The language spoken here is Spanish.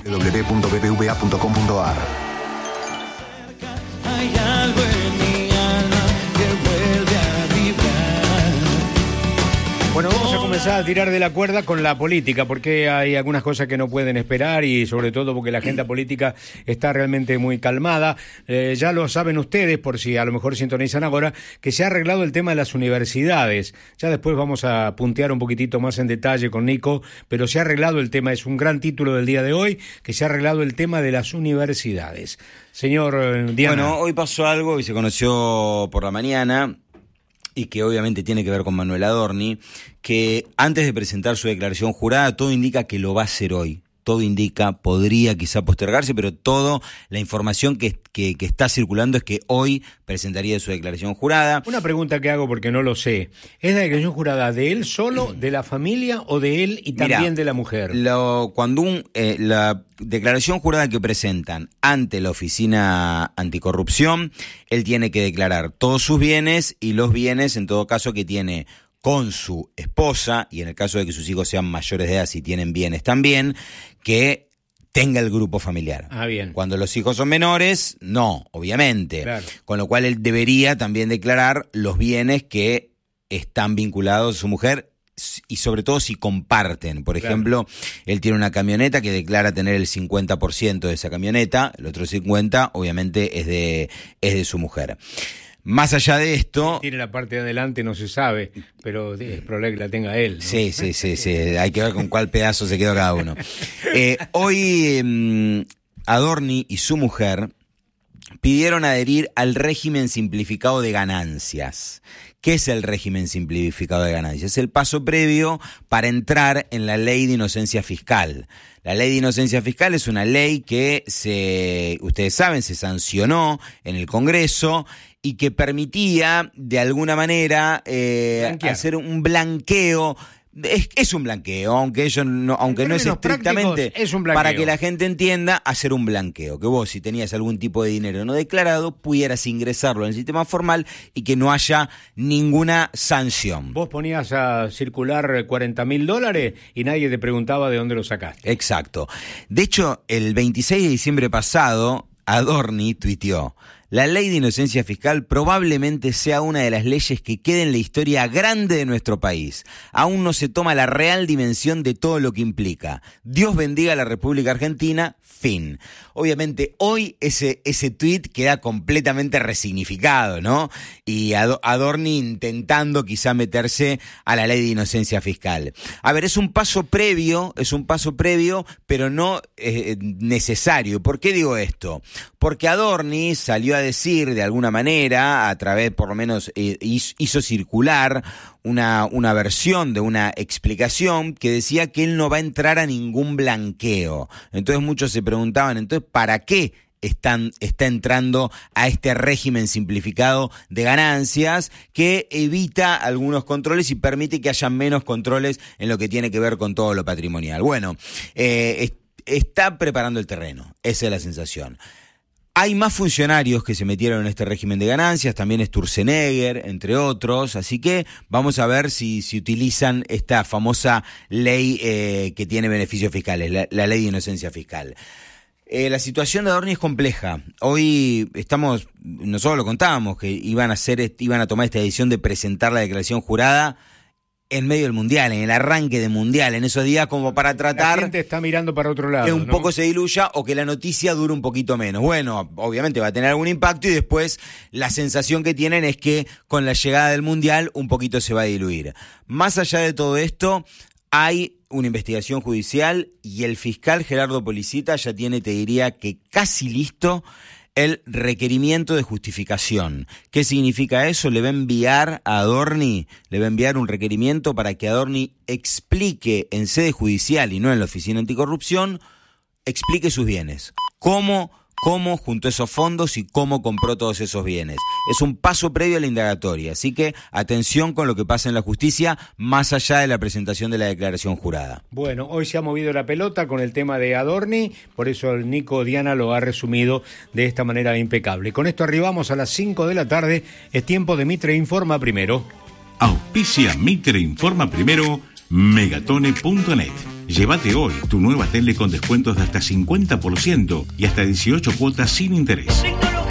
www.bbva.com.ar. Hay algo en mi alma que vuelve a vibrar. Bueno, vamos a comenzar a tirar de la cuerda con la política, porque hay algunas cosas que no pueden esperar y sobre todo porque la agenda política está realmente muy calmada. Ya lo saben ustedes, por si a lo mejor sintonizan ahora, que se ha arreglado el tema de las universidades. Ya después vamos a puntear un poquitito más en detalle con Nico, pero se ha arreglado el tema, es un gran título del día de hoy, que se ha arreglado el tema de las universidades. Señor Diana. Bueno, hoy pasó algo y se conoció por la mañana, y que obviamente tiene que ver con Manuel Adorni, que antes de presentar su declaración jurada, todo indica que lo va a hacer hoy. Todo indica, podría quizá postergarse, pero toda la información que está circulando es que hoy presentaría su declaración jurada. Una pregunta que hago porque no lo sé. ¿Es la declaración jurada de él solo, de la familia o de él y también de la mujer? Cuando la declaración jurada que presentan ante la Oficina Anticorrupción, él tiene que declarar todos sus bienes y los bienes, en todo caso, que tiene con su esposa, y en el caso de que sus hijos sean mayores de edad, si tienen bienes también, que tenga el grupo familiar. Ah, bien. Cuando los hijos son menores, no, obviamente. Claro. Con lo cual él debería también declarar los bienes que están vinculados a su mujer, y sobre todo si comparten. Por ejemplo, él tiene una camioneta que declara tener el 50% de esa camioneta, el otro 50% obviamente es de su mujer. Más allá de esto... Tiene la parte de adelante, no se sabe, pero es probable que la tenga él, ¿no? Sí, hay que ver con cuál pedazo se quedó cada uno. Hoy Adorni y su mujer pidieron adherir al régimen simplificado de ganancias. ¿Qué es el régimen simplificado de ganancias? Es el paso previo para entrar en la ley de inocencia fiscal. La ley de inocencia fiscal es una ley que ustedes saben, se sancionó en el Congreso y que permitía de alguna manera hacer un blanqueo. Es un blanqueo, aunque no es estrictamente, es un blanqueo. Para que la gente entienda, hacer un blanqueo. Que vos, si tenías algún tipo de dinero no declarado, pudieras ingresarlo en el sistema formal y que no haya ninguna sanción. Vos ponías a circular $40.000 y nadie te preguntaba de dónde lo sacaste. Exacto. De hecho, el 26 de diciembre pasado, Adorni tuiteó: la ley de inocencia fiscal probablemente sea una de las leyes que quede en la historia grande de nuestro país. Aún no se toma la real dimensión de todo lo que implica. Dios bendiga a la República Argentina. Fin. Obviamente hoy ese tuit queda completamente resignificado, ¿no? Y Adorni intentando quizá meterse a la ley de inocencia fiscal. A ver, es un paso previo, pero no necesario. ¿Por qué digo esto? Porque Adorni salió a decir de alguna manera, a través, por lo menos hizo circular una versión de una explicación que decía que él no va a entrar a ningún blanqueo. Entonces muchos se preguntaban, entonces, ¿para qué está entrando a este régimen simplificado de ganancias que evita algunos controles y permite que haya menos controles en lo que tiene que ver con todo lo patrimonial? Bueno, está preparando el terreno, esa es la sensación. Hay más funcionarios que se metieron en este régimen de ganancias, también Sturzenegger, entre otros, así que vamos a ver si utilizan esta famosa ley que tiene beneficios fiscales, la ley de inocencia fiscal. La situación de Adorni es compleja. Hoy nosotros lo contábamos, que iban a tomar esta decisión de presentar la declaración jurada en medio del Mundial, en el arranque del Mundial, en esos días como para tratar... La gente está mirando para otro lado, que un poco se diluya o que la noticia dure un poquito menos. Bueno, obviamente va a tener algún impacto y después la sensación que tienen es que con la llegada del Mundial un poquito se va a diluir. Más allá de todo esto, hay una investigación judicial y el fiscal Gerardo Policita ya tiene, te diría, que casi listo el requerimiento de justificación. ¿Qué significa eso? Le va a enviar a Adorni, un requerimiento para que Adorni explique en sede judicial y no en la Oficina Anticorrupción, explique sus bienes. ¿Cómo juntó esos fondos y cómo compró todos esos bienes? Es un paso previo a la indagatoria, así que atención con lo que pasa en la justicia, más allá de la presentación de la declaración jurada. Bueno, hoy se ha movido la pelota con el tema de Adorni, por eso el Nico Diana lo ha resumido de esta manera impecable. Con esto arribamos a las 5 de la tarde, es tiempo de Mitre Informa Primero. Auspicia Mitre Informa Primero Megatone.net. Llévate hoy tu nueva tele con descuentos de hasta 50% y hasta 18 cuotas sin interés.